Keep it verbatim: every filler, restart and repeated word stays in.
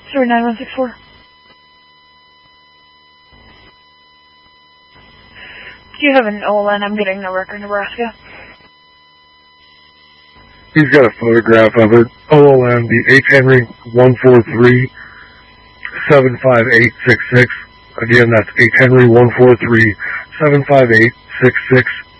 Sorry, nine one six four. Do you have an O L N? I'm getting no record, Nebraska. He's got a photograph of it. O L N, the H Henry one four three, seven five eight six six. Again, that's H Henry one four three, seven five eight six six.